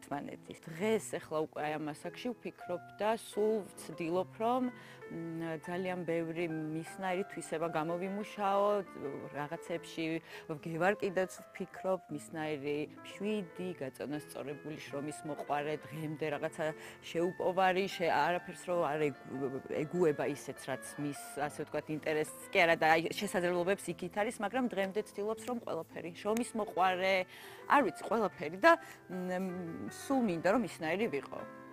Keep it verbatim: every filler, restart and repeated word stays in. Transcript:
ერთმანეთის. დღეს ახლა უკვე აი ამ ასაკში ვფიქრობ და სულ ვცდილობ, რომ ძალიან ბევრი მისნაირი თვისება გამოვიმუშაო, რაღაცებში ვგევარ კიდეც ვფიქრობ, მისნაირი მშვიდი, გაწონასწორებული შრომის მოყვარე, დღემდე რაღაცა შეუპოვარი, არაფერს რო არ ეგუება ისეც, რაც მის, ასე ვთქვათ, ინტერესს კი არა და აი შესაძლებლობებს იქით არის, მაგრამ დღემდე ცდილობს, რომ ყველაფერი შრომის მოყვარე, არ ვიცი, ყველაფერი და სულ მინდა რომ მისნაირი ვიყო.